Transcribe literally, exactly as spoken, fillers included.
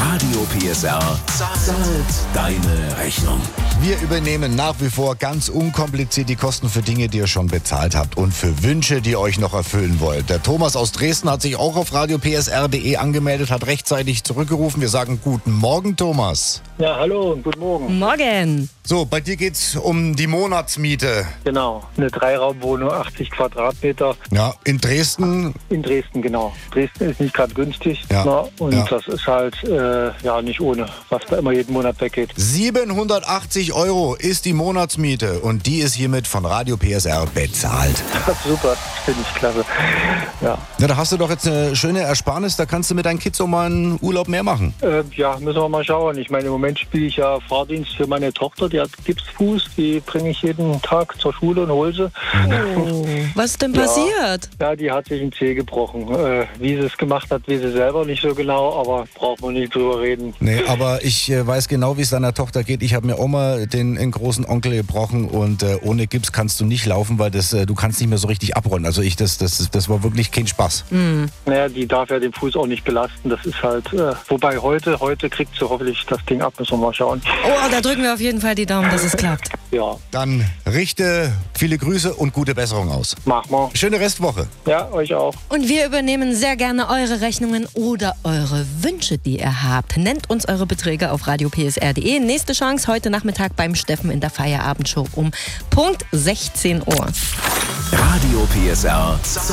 Radio P S R zahlt deine Rechnung. Wir übernehmen nach wie vor ganz unkompliziert die Kosten für Dinge, die ihr schon bezahlt habt und für Wünsche, die ihr euch noch erfüllen wollt. Der Thomas aus Dresden hat sich auch auf radio p s r punkt d e angemeldet, hat rechtzeitig zurückgerufen. Wir sagen guten Morgen, Thomas. Ja, hallo und guten Morgen. Morgen. So, bei dir geht's um die Monatsmiete. Genau, eine Dreiraumwohnung, achtzig Quadratmeter. Ja, in Dresden. In Dresden, genau. Dresden ist nicht gerade günstig. Ja. Na, und Ja. das ist halt äh, ja nicht ohne, was da immer jeden Monat weggeht. siebenhundertachtzig Euro ist die Monatsmiete und die ist hiermit von Radio P S R bezahlt. Das ist super, finde ich klasse. Ja, Na, da hast du doch jetzt eine schöne Ersparnis, da kannst du mit deinen Kids auch mal einen Urlaub mehr machen. äh, ja, müssen wir mal schauen. Ich meine, im Moment spiele ich ja Fahrdienst für meine Tochter, die hat Gipsfuß, die bringe ich jeden Tag zur Schule und hole sie. Oh, was ist denn Ja. passiert? Ja, die hat sich einen Zeh gebrochen. Äh, wie sie es gemacht hat, wie sie selber nicht so genau, aber braucht man nicht drüber reden. Nee, aber ich äh, weiß genau, wie es deiner Tochter geht. Ich habe mir auch mal den, den großen Onkel gebrochen und äh, ohne Gips kannst du nicht laufen, weil das, äh, du kannst nicht mehr so richtig abrollen. Also ich, das, das, das war wirklich kein Spaß. Mhm. Naja, die darf ja den Fuß auch nicht belasten. Das ist halt, äh, wobei heute, heute kriegt sie hoffentlich das Ding ab, müssen wir mal schauen. Oh, da drücken wir auf jeden Fall die Daumen, dass es klappt. Ja, Dann richte viele Grüße und gute Besserung aus. mach mal. Schöne Restwoche. Ja, euch auch. Und wir übernehmen sehr gerne eure Rechnungen oder eure Wünsche, die ihr habt. Nennt uns eure Beträge auf radio p s r punkt d e. Nächste Chance heute Nachmittag beim Steffen in der Feierabendshow um Punkt sechzehn Uhr. Radio P S R